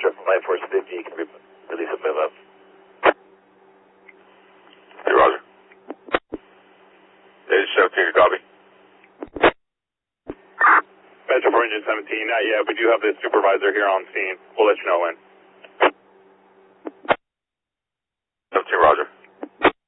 supervisor from Line Force 50 can release a move up. Hey, Roger. Hey, 17, copy. Metro for Engine 17, not yet. We do have the supervisor here on scene. We'll let you know when. 17, Roger.